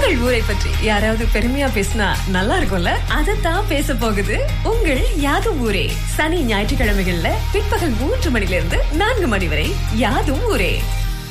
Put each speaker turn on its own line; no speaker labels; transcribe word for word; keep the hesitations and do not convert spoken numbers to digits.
உங்கள் ஊரை பற்றி யாராவது பெருமையா பேசினா நல்லா இருக்கும்ல? அதத்தான் பேச போகுது உங்கள் யாதும் ஊரே. சனி ஞாயிற்றுக்கிழமைகள்ல பிற்பகல் மூன்று மணில இருந்து நான்கு மணி வரை யாதும் ஊரே.